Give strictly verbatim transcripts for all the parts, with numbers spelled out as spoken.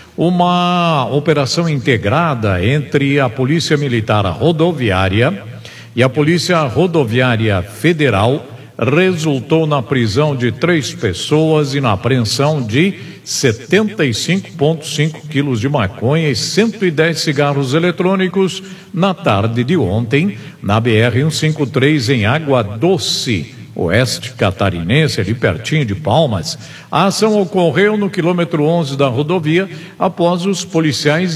uma operação integrada entre a Polícia Militar Rodoviária e a Polícia Rodoviária Federal resultou na prisão de três pessoas e na apreensão de setenta e cinco vírgula cinco quilos de maconha e cento e dez cigarros eletrônicos na tarde de ontem, na B R cento e cinquenta e três, em Água Doce, oeste catarinense, ali pertinho de Palmas. A ação ocorreu no quilômetro onze da rodovia, após os policiais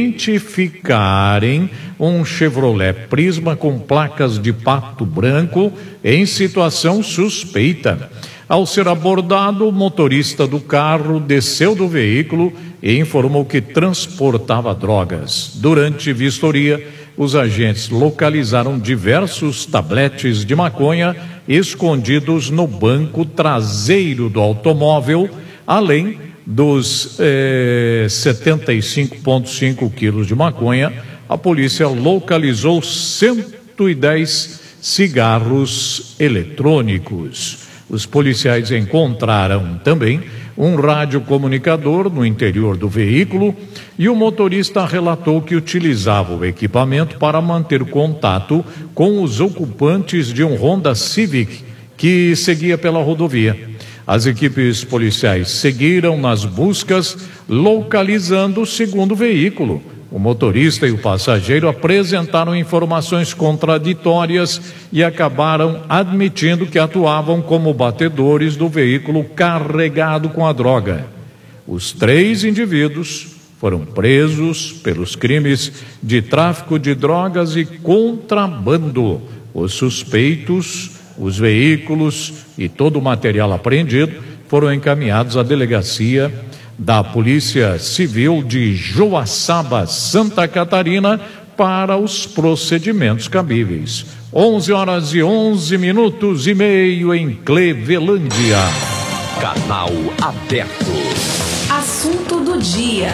identificarem um Chevrolet Prisma com placas de Pato Branco em situação suspeita. Ao ser abordado, o motorista do carro desceu do veículo e informou que transportava drogas. Durante vistoria, os agentes localizaram diversos tabletes de maconha escondidos no banco traseiro do automóvel, além dos eh, setenta e cinco vírgula cinco quilos de maconha. A polícia localizou cento e dez cigarros eletrônicos. Os policiais encontraram também um radiocomunicador no interior do veículo e o motorista relatou que utilizava o equipamento para manter contato com os ocupantes de um Honda Civic que seguia pela rodovia. As equipes policiais seguiram nas buscas, localizando o segundo veículo. O motorista e o passageiro apresentaram informações contraditórias e acabaram admitindo que atuavam como batedores do veículo carregado com a droga. Os três indivíduos foram presos pelos crimes de tráfico de drogas e contrabando. Os suspeitos, os veículos e todo o material apreendido foram encaminhados à delegacia da Polícia Civil de Joaçaba, Santa Catarina, para os procedimentos cabíveis. onze horas e onze minutos e meio em Clevelândia. Canal aberto. Assunto do dia.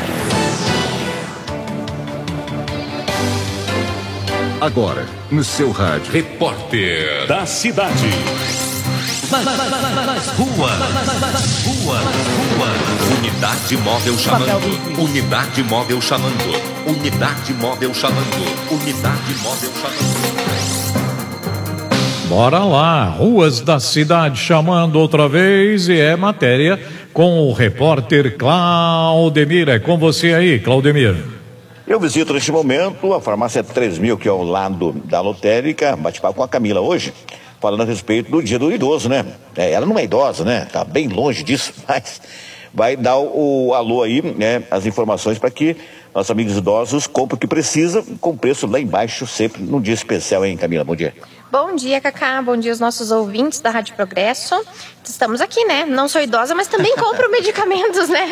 Agora, no seu rádio. Repórter da cidade. Nas ruas, rua, rua. Unidade móvel chamando. Unidade móvel chamando. Unidade móvel chamando. Unidade móvel chamando. Bora lá, ruas da cidade chamando outra vez, e é matéria com o repórter Claudemir. É com você aí, Claudemir. Eu visito neste momento a farmácia três mil, que é ao lado da lotérica. Bate-papo com a Camila hoje, falando a respeito do dia do idoso, né? É, ela não é idosa, né? Tá bem longe disso, mas vai dar o, o alô aí, né? As informações para que nossos amigos idosos comprem o que precisam, com preço lá embaixo, sempre num dia especial, hein, Camila? Bom dia. Bom dia, Cacá. Bom dia aos nossos ouvintes da Rádio Progresso. Estamos aqui, né? Não sou idosa, mas também compro medicamentos, né?